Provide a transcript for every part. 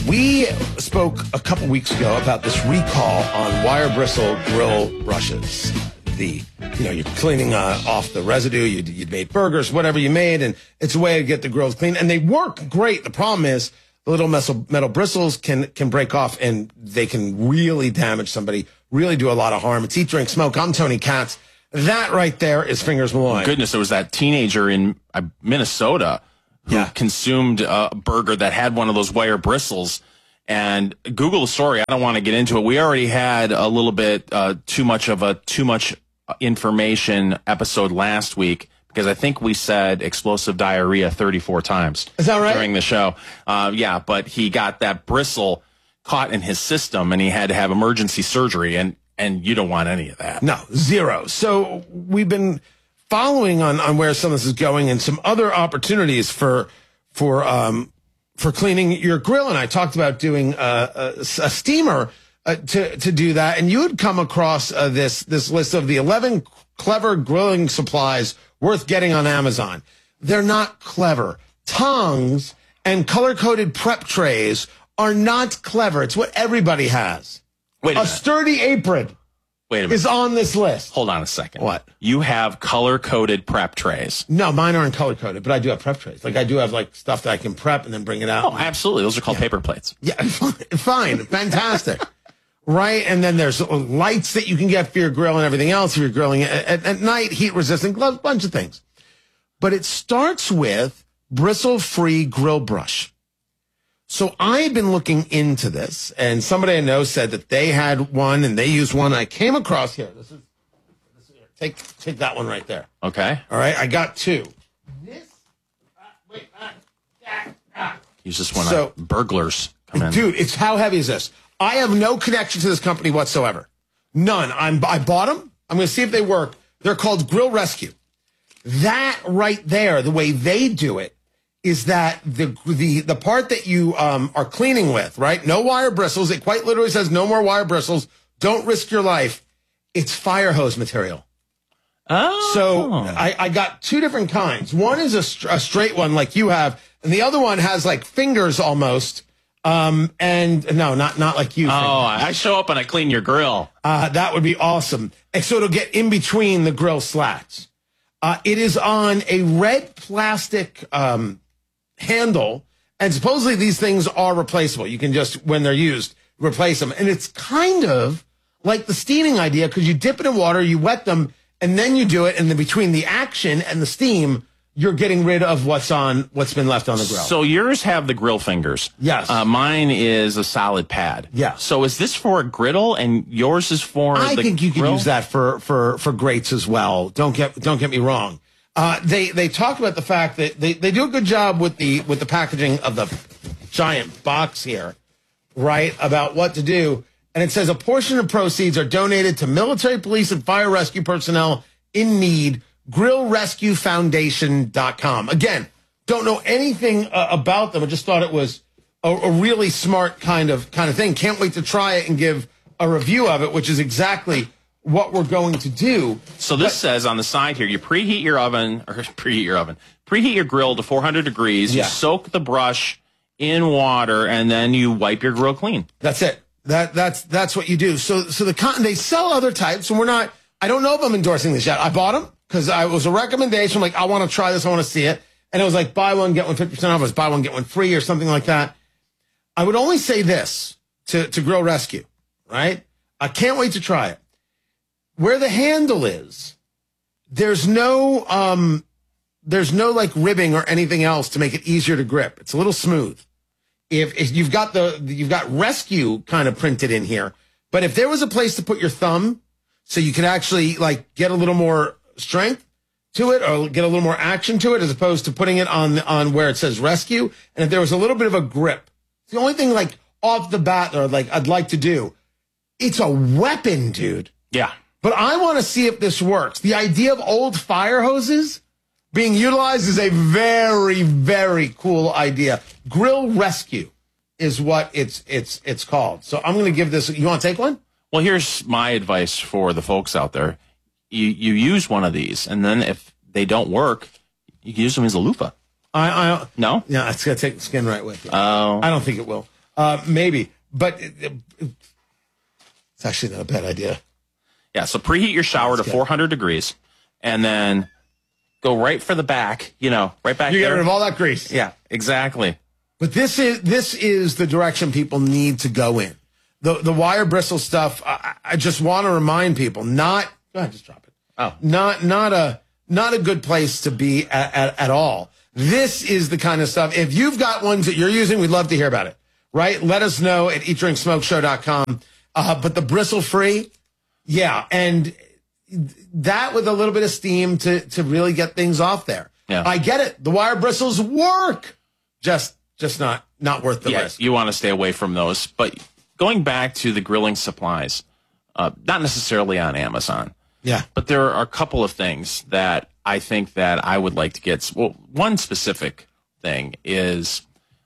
We spoke a couple weeks ago about this recall on wire bristle grill brushes. You're cleaning off the residue. You'd made burgers, whatever you made, and it's a way to get the grills clean. And they work great. The problem is the little metal bristles can break off, and they can really damage somebody, really do a lot of harm. It's Eat, Drink, Smoke. I'm Tony Katz. That right there is Fingers Malloy. Goodness, it was that teenager in Minnesota who consumed a burger that had one of those wire bristles. And Google the story. I don't want to get into it. We already had a little bit too much information episode last week because I think we said explosive diarrhea 34 times. Is that right? During the show. But he got that bristle caught in his system and he had to have emergency surgery. And you don't want any of that. No, zero. So we've been following on where some of this is going and some other opportunities for cleaning your grill. And I talked about doing a steamer to do that. And you had come across this list of the 11 clever grilling supplies worth getting on Amazon. They're not clever. Tongs and color-coded prep trays are not clever. It's what everybody has. Wait a minute. Sturdy apron is on this list. Hold on a second. What? You have color-coded prep trays. No, mine aren't color-coded, but I do have prep trays. Like, I do have, like, stuff that I can prep and then bring it out. Oh, absolutely. Those are called paper plates. Yeah, fine. Fantastic. Right? And then there's lights that you can get for your grill and everything else. If you're grilling at night, heat-resistant gloves, bunch of things. But it starts with bristle-free grill brush. So I've been looking into this, and somebody I know said that they had one and they used one. I came across here. This is here. Take that one right there. Okay. All right. I got two. Use this one on burglars. Come in. Dude, how heavy is this? I have no connection to this company whatsoever. None. I bought them. I'm going to see if they work. They're called Grill Rescue. That right there, the way they do it, is that the part that you are cleaning with, right? No wire bristles. It quite literally says no more wire bristles. Don't risk your life. It's fire hose material. Oh. So I got two different kinds. One is a straight one like you have, and the other one has like fingers almost. And no, not like you. Oh, I show up and I clean your grill. That would be awesome. And so it'll get in between the grill slats. It is on a red plastic handle, and supposedly these things are replaceable. You can just, when they're used, replace them. And it's kind of like the steaming idea because you dip it in water, you wet them, and then you do it, and then between the action and the steam, you're getting rid of what's been left on the grill. So yours have the grill fingers. Yes. Mine is a solid pad. Yeah. So is this for a griddle and yours is for I think you can grill? use that for grates as well. Don't get me wrong. They talk about the fact that they do a good job with the packaging of the giant box here, right? About what to do. And it says a portion of proceeds are donated to military, police, and fire rescue personnel in need. GrillRescueFoundation.com. Again, don't know anything about them. I just thought it was a really smart kind of thing. Can't wait to try it and give a review of it, which is exactly what we're going to do. So this says on the side here, you preheat your grill to 400 degrees. You soak the brush in water, and then you wipe your grill clean. That's it. That's what you do. So they sell other types, and I don't know if I'm endorsing this yet. I bought them because it was a recommendation. Like, I want to try this. I want to see it. And it was like, buy one, get one 50% off. It was buy one, get one free or something like that. I would only say this to Grill Rescue, right? I can't wait to try it. Where the handle is, there's no like ribbing or anything else to make it easier to grip. It's a little smooth. If you've got rescue kind of printed in here, but if there was a place to put your thumb so you could actually like get a little more strength to it or get a little more action to it as opposed to putting it on where it says rescue, and if there was a little bit of a grip, it's the only thing like off the bat or like I'd like to do. It's a weapon, dude. Yeah. But I want to see if this works. The idea of old fire hoses being utilized is a very, very cool idea. Grill Rescue is what it's called. So I'm going to give this. You want to take one? Well, here's my advice for the folks out there. You use one of these, and then if they don't work, you can use them as a loofah. No? No? Yeah, it's going to take the skin right with you. Oh. I don't think it will. Maybe. But it's actually not a bad idea. Yeah, so preheat your shower to 400 degrees and then go right for the back, right back You there. get rid of all that grease. Yeah, exactly. But this is the direction people need to go in. The wire bristle stuff, I just want to remind people, go ahead, just drop it. Oh. Not a good place to be at all. This is the kind of stuff. If you've got ones that you're using, we'd love to hear about it. Right? Let us know at eatdrinksmokeshow.com. But the bristle free, yeah, and that with a little bit of steam to really get things off there. Yeah. I get it. The wire bristles work. Just not worth the risk. You want to stay away from those. But going back to the grilling supplies, not necessarily on Amazon. Yeah. But there are a couple of things that I think that I would like to get. Well, one specific thing is,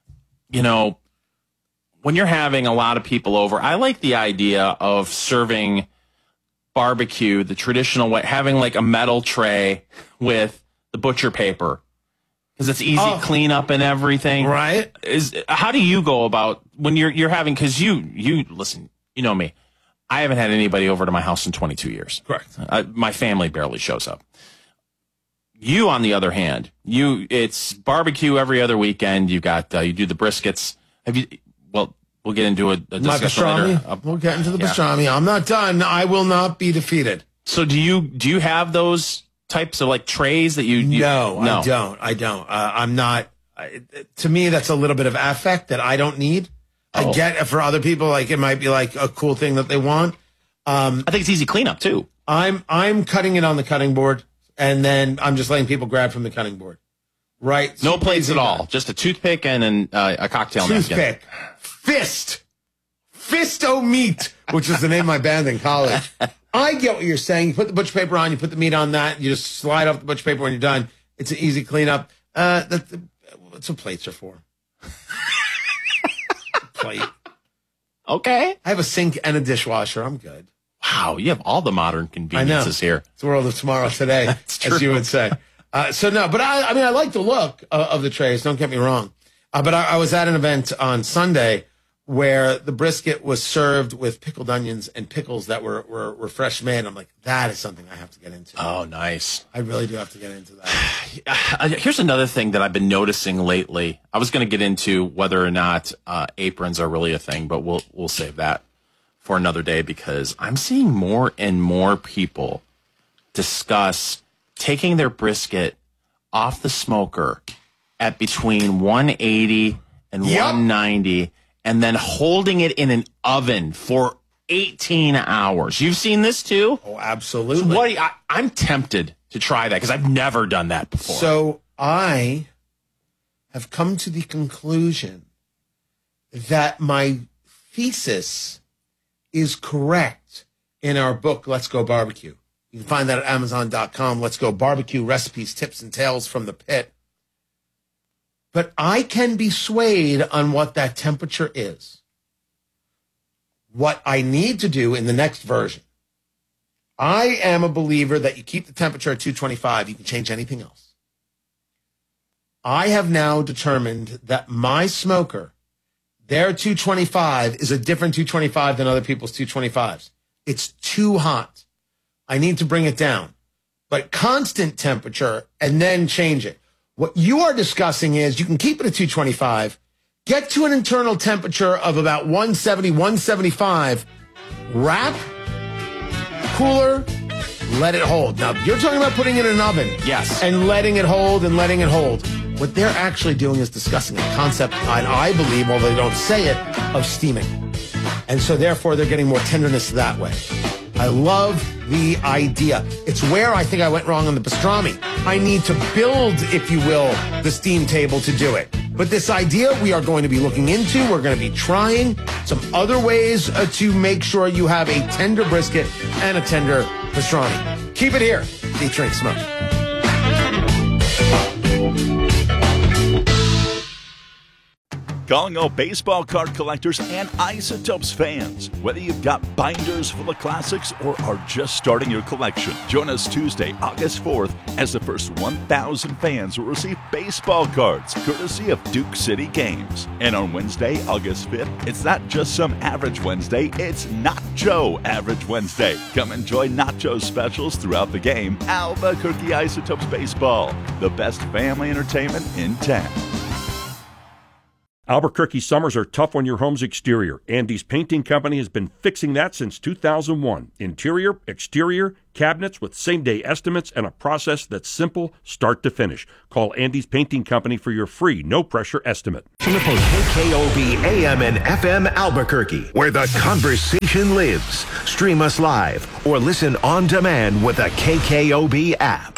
when you're having a lot of people over, I like the idea of serving barbecue the traditional way, having like a metal tray with the butcher paper because it's easy cleanup and everything. Right. How do you go about when you're having, because you listen, you know me, I haven't had anybody over to my house in 22 years. Correct. My family barely shows up. You, on the other hand, it's barbecue every other weekend. You do the briskets. We'll get into a discussion later. We'll get into the pastrami. I'm not done. I will not be defeated. So do you have those types of like trays that you No, I don't. I'm not. To me, that's a little bit of affect that I don't need. I get it for other people, like it might be like a cool thing that they want. I think it's easy cleanup too. I'm cutting it on the cutting board, and then I'm just letting people grab from the cutting board. Right? No plates at all. Just a toothpick and a cocktail napkin. Toothpick. Fisto Meat, which is the name of my band in college. I get what you're saying. You put the butcher paper on, you put the meat on that, you just slide off the butcher paper when you're done. It's an easy cleanup. That's what plates are for. Plate. Okay. I have a sink and a dishwasher. I'm good. Wow, you have all the modern conveniences here. It's the world of tomorrow today, as you would say. But I like the look of the trays. Don't get me wrong. But I was at an event on Sunday where the brisket was served with pickled onions and pickles that were fresh made. I'm like, that is something I have to get into. Oh, nice. I really do have to get into that. Here's another thing that I've been noticing lately. I was going to get into whether or not aprons are really a thing, but we'll save that for another day because I'm seeing more and more people discuss taking their brisket off the smoker at between 180 and 190 and then holding it in an oven for 18 hours. You've seen this too? Oh, absolutely. So I'm tempted to try that because I've never done that before. So I have come to the conclusion that my thesis is correct in our book, Let's Go Barbecue. You can find that at Amazon.com. Let's Go Barbecue, Recipes, Tips, and Tales from the Pit. But I can be swayed on what that temperature is. What I need to do in the next version, I am a believer that you keep the temperature at 225. You can change anything else. I have now determined that my smoker, their 225 is a different 225 than other people's 225s. It's too hot. I need to bring it down. But constant temperature and then change it. What you are discussing is you can keep it at 225, get to an internal temperature of about 170, 175, wrap, cooler, let it hold. Now, you're talking about putting it in an oven. Yes. And letting it hold and letting it hold. What they're actually doing is discussing a concept, and I believe, although they don't say it, of steaming. And so, therefore, they're getting more tenderness that way. I love the idea. It's where I think I went wrong on the pastrami. I need to build, if you will, the steam table to do it. But this idea we are going to be looking into. We're going to be trying some other ways to make sure you have a tender brisket and a tender pastrami. Keep it here. Eat, Drink, Smoke. Calling all baseball card collectors and Isotopes fans. Whether you've got binders full of classics or are just starting your collection, join us Tuesday, August 4th, as the first 1,000 fans will receive baseball cards, courtesy of Duke City Games. And on Wednesday, August 5th, it's not just some average Wednesday, it's Nacho Average Wednesday. Come enjoy Nacho specials throughout the game. Albuquerque Isotopes Baseball, the best family entertainment in town. Albuquerque summers are tough on your home's exterior. Andy's Painting Company has been fixing that since 2001. Interior, exterior, cabinets with same-day estimates and a process that's simple start to finish. Call Andy's Painting Company for your free, no-pressure estimate. KKOB AM and FM Albuquerque, where the conversation lives. Stream us live or listen on demand with the KKOB app.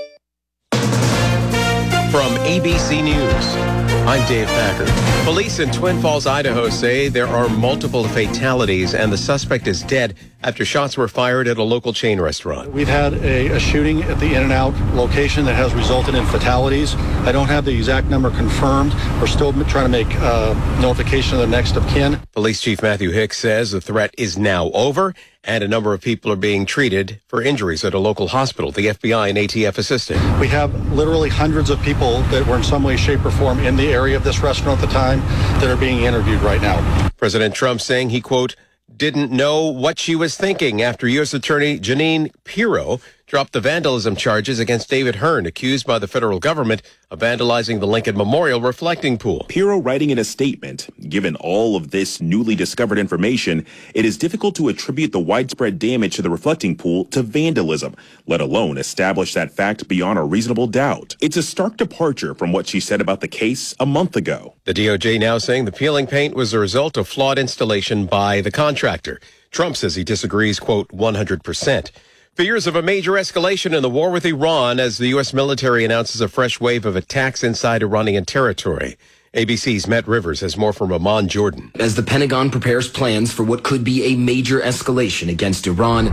From ABC News, I'm Dave Packer. Police in Twin Falls, Idaho say there are multiple fatalities and the suspect is dead after shots were fired at a local chain restaurant. We've had a shooting at the In-N-Out location that has resulted in fatalities. I don't have the exact number confirmed. We're still trying to make notification of the next of kin. Police Chief Matthew Hicks says the threat is now over and a number of people are being treated for injuries at a local hospital. The FBI and ATF assisted. We have literally hundreds of people that were in some way, shape, or form in the area of this restaurant at the time that are being interviewed right now. President Trump saying he, quote, didn't know what she was thinking after U.S. Attorney Jeanine Pirro dropped the vandalism charges against David Hearn, accused by the federal government of vandalizing the Lincoln Memorial reflecting pool. Pirro writing in a statement, given all of this newly discovered information, it is difficult to attribute the widespread damage to the reflecting pool to vandalism, let alone establish that fact beyond a reasonable doubt. It's a stark departure from what she said about the case a month ago. The DOJ now saying the peeling paint was a result of flawed installation by the contractor. Trump says he disagrees, quote, 100%. Fears of a major escalation in the war with Iran as the U.S. military announces a fresh wave of attacks inside Iranian territory. ABC's Matt Rivers has more from Amman Jordan. As the Pentagon prepares plans for what could be a major escalation against Iran,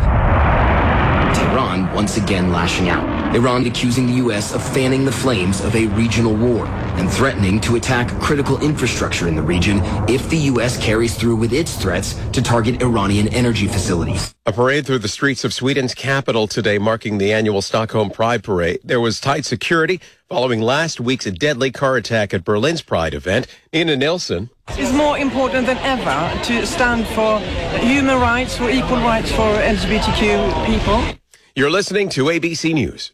Tehran once again lashing out. Iran accusing the U.S. of fanning the flames of a regional war and threatening to attack critical infrastructure in the region if the U.S. carries through with its threats to target Iranian energy facilities. A parade through the streets of Sweden's capital today marking the annual Stockholm Pride Parade. There was tight security following last week's deadly car attack at Berlin's Pride event. Nina Nilsson. It's more important than ever to stand for human rights, for equal rights for LGBTQ people. You're listening to ABC News.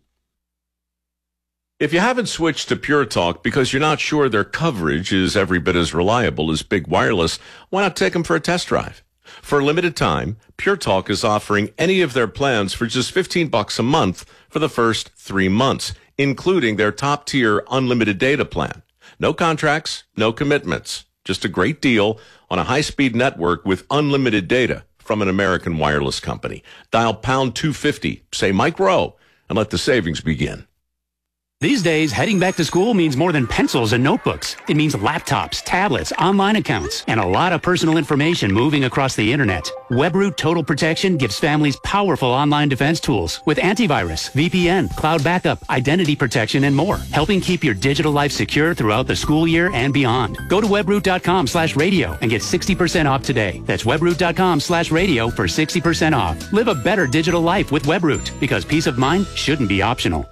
If you haven't switched to Pure Talk because you're not sure their coverage is every bit as reliable as Big Wireless, why not take them for a test drive? For a limited time, Pure Talk is offering any of their plans for just $15 a month for the first 3 months, including their top-tier unlimited data plan. No contracts, no commitments, just a great deal on a high-speed network with unlimited data from an American wireless company. Dial pound 250, say Mike Rowe, and let the savings begin. These days, heading back to school means more than pencils and notebooks. It means laptops, tablets, online accounts, and a lot of personal information moving across the internet. WebRoot Total Protection gives families powerful online defense tools with antivirus, VPN, cloud backup, identity protection, and more, helping keep your digital life secure throughout the school year and beyond. Go to webroot.com/radio and get 60% off today. That's webroot.com/radio for 60% off. Live a better digital life with WebRoot, because peace of mind shouldn't be optional.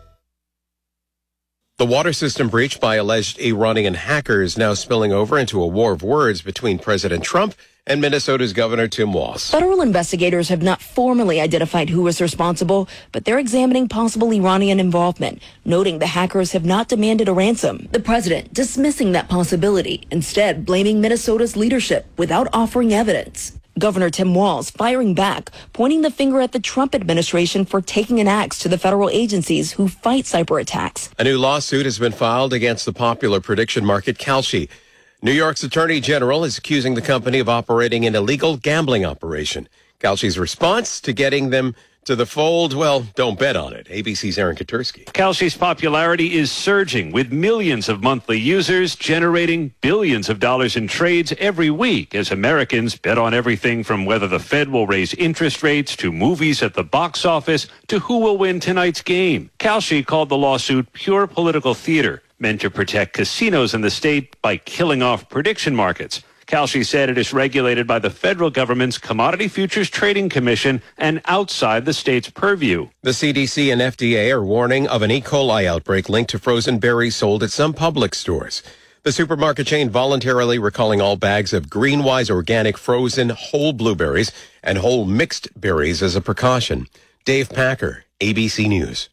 The water system breach by alleged Iranian hackers now spilling over into a war of words between President Trump and Minnesota's Governor Tim Walz. Federal investigators have not formally identified who is responsible, but they're examining possible Iranian involvement, noting the hackers have not demanded a ransom. The president dismissing that possibility, instead blaming Minnesota's leadership without offering evidence. Governor Tim Walz firing back, pointing the finger at the Trump administration for taking an axe to the federal agencies who fight cyber attacks. A new lawsuit has been filed against the popular prediction market Kalshi. New York's Attorney General is accusing the company of operating an illegal gambling operation. Kalshi's response to getting them to the fold, well, don't bet on it. ABC's Aaron Katursky. Kalshi's popularity is surging, with millions of monthly users generating billions of dollars in trades every week as Americans bet on everything from whether the Fed will raise interest rates to movies at the box office to who will win tonight's game. Kalshi called the lawsuit pure political theater, meant to protect casinos in the state by killing off prediction markets. Kalshi said it is regulated by the federal government's Commodity Futures Trading Commission and outside the state's purview. The CDC and FDA are warning of an E. coli outbreak linked to frozen berries sold at some Publix stores. The supermarket chain voluntarily recalling all bags of Greenwise organic frozen whole blueberries and whole mixed berries as a precaution. Dave Packer, ABC News.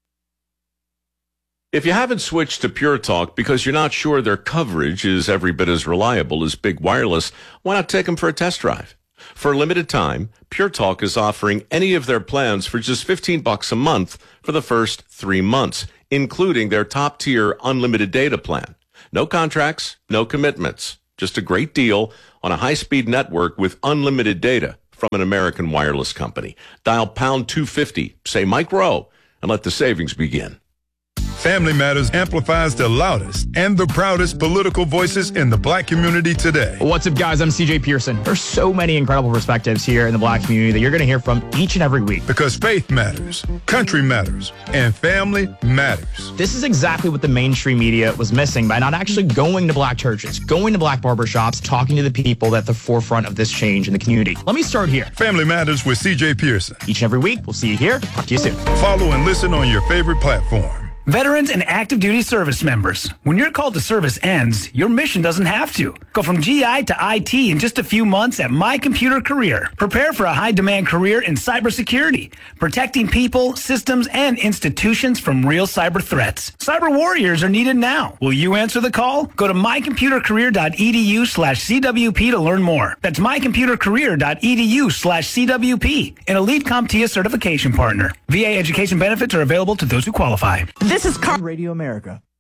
If you haven't switched to Pure Talk because you're not sure their coverage is every bit as reliable as Big Wireless, why not take them for a test drive? For a limited time, Pure Talk is offering any of their plans for just $15 a month for the first 3 months, including their top-tier unlimited data plan. No contracts, no commitments. Just a great deal on a high-speed network with unlimited data from an American wireless company. Dial pound 250, say Mike Rowe, and let the savings begin. Family Matters amplifies the loudest and the proudest political voices in the black community today. What's up, guys? I'm CJ Pearson. There's so many incredible perspectives here in the black community that you're going to hear from each and every week. Because faith matters, country matters, and family matters. This is exactly what the mainstream media was missing by not actually going to black churches, going to black barbershops, talking to the people that are at the forefront of this change in the community. Let me start here. Family Matters with CJ Pearson. Each and every week. We'll see you here. Talk to you soon. Follow and listen on your favorite platform. Veterans and active duty service members, when your call to service ends, your mission doesn't have to. Go from GI to IT in just a few months at My Computer Career. Prepare for a high-demand career in cybersecurity, protecting people, systems, and institutions from real cyber threats. Cyber warriors are needed now. Will you answer the call? Go to mycomputercareer.edu/CWP to learn more. That's mycomputercareer.edu/CWP, an elite CompTIA certification partner. VA education benefits are available to those who qualify. This is Radio America.